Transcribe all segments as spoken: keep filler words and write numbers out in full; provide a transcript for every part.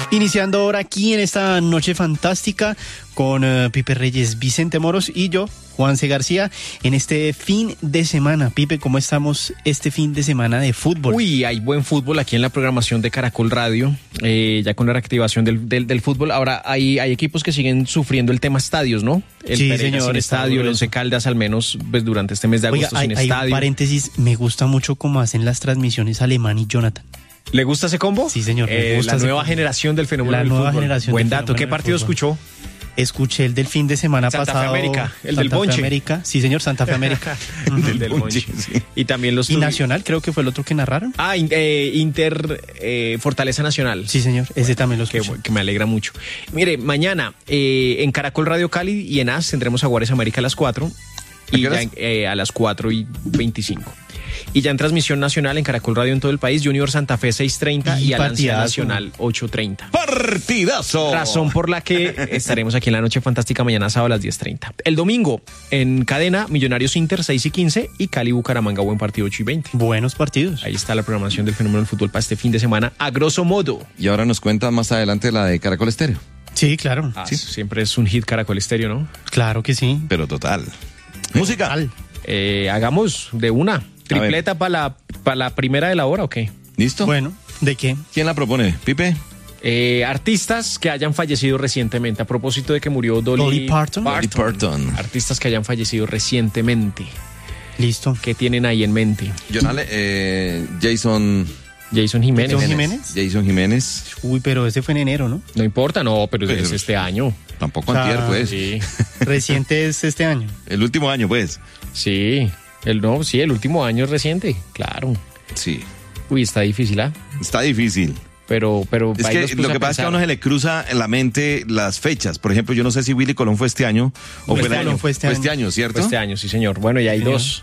Iniciando ahora aquí en esta noche fantástica con uh, Pipe Reyes, Vicente Moros y yo, Juanse García, en este fin de semana. Pipe, ¿cómo estamos este fin de semana de fútbol? Uy, hay buen fútbol aquí en la programación de Caracol Radio, eh, ya con la reactivación del, del, del fútbol. Ahora hay, hay equipos que siguen sufriendo el tema estadios, ¿no? El sí, Pereira señor, sin estadio, el Once Caldas al menos pues, durante este mes de agosto. Oiga, hay, sin hay estadio. un paréntesis, me gusta mucho cómo hacen las transmisiones Alemán y Jonathan. ¿Le gusta ese combo? Sí, señor. Eh, Me gusta la ese nueva combo. generación del fenómeno La del nueva fútbol. generación Buen del dato. ¿Qué fenómeno del partido fútbol. escuchó? Escuché el del fin de semana Santa Fe pasado. América, el Santa del Bonche. Fe América. Sí, señor, Santa Fe América. El del Bonche. sí. Y también los Y tuvi- Nacional, creo que fue el otro que narraron. Ah, in- eh, Inter eh, Fortaleza Nacional. Sí, señor, ese también lo Que, escuché. que me alegra mucho. Mire, mañana eh, en Caracol Radio Cali y en A S tendremos a Juárez América a las cuatro. ¿A Y qué horas? ya en- eh, a las cuatro y veinticinco. Y ya en transmisión nacional en Caracol Radio en todo el país, Junior Santa Fe seis treinta Y y, Alianza partidazo. Nacional ocho treinta. ¡Partidazo! Razón por la que estaremos aquí en la Noche Fantástica mañana sábado a las diez treinta. El domingo en cadena, Millonarios Inter seis y quince y Cali Bucaramanga, buen partido ocho y veinte. Buenos partidos. Ahí está la programación del fenómeno del fútbol para este fin de semana, a grosso modo. Y ahora nos cuentan más adelante la de Caracol Estéreo. Sí, claro. Ah, siempre es un hit Caracol Estéreo, ¿no? Claro que sí. Pero total. Música. Al. Eh, hagamos de una tripleta para la, para la primera de la hora, ¿o qué? ¿Listo? Bueno, ¿de qué? ¿Quién la propone? ¿Pipe? Eh, artistas que hayan fallecido recientemente, a propósito de que murió Dolly, Dolly Parton. Dolly Parton. Artistas que hayan fallecido recientemente, Listo. ¿qué tienen ahí en mente? Jonale, eh, Jason, Jason Jiménez. Jason Jiménez. Jason Jiménez. Uy, pero ese fue en enero, ¿no? No importa, no, pero Pero- es este año. Tampoco Ah, antier, pues. Sí, Reciente es este año. El último año, pues. sí. El, no, sí, el último año es reciente, claro. Sí. Uy, está difícil, ¿ah? Está difícil. Pero, pero Es ahí que los puse lo que a pasa es que a pensar. uno se le cruza en la mente las fechas. Por ejemplo, yo no sé si Willy Colón fue este año o Fue fue, este el año, año. fue este año. año, ¿cierto? Fue este año, sí, señor. Bueno, y hay Señor. dos.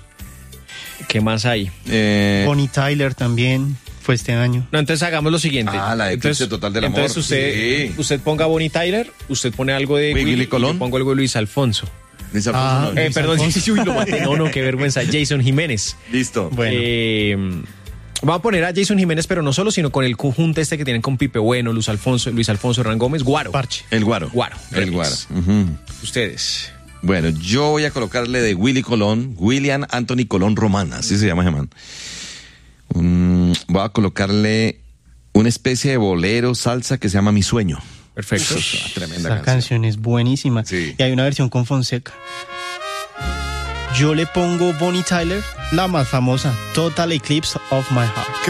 ¿Qué más hay? Eh, Bonnie Tyler también fue este año. No, entonces hagamos lo siguiente. Ah, la de entonces, Eclipse Total del Amor. Entonces usted, Sí. usted ponga Bonnie Tyler, usted pone algo de Willy Willy, y Colón. yo pongo algo de Luis Alfonso. Luis Ah, Alfonso, no. Eh, Luis perdón, sí, Alfonso. sí, uy, lo maté. No, no, qué vergüenza. Jason Jiménez. Listo. Bueno. Eh, vamos a poner a Jason Jiménez, pero no solo, sino con el conjunto este que tienen con Pipe Bueno, Luis Alfonso, Luis Alfonso, Hernán Gómez, Guaro. Parche. El Guaro. Guaro, El remix. Guaro. Ujú. Ustedes. Bueno, yo voy a colocarle de Willy Colón, William Anthony Colón Román, así se llama ese man. Mm, voy a colocarle una especie de bolero, salsa que se llama Mi Sueño. Perfecto. Eso es una tremenda Esa canción. canción es buenísima. Sí. Y hay una versión con Fonseca. Yo le pongo Bonnie Tyler, la más famosa, Total Eclipse of My Heart.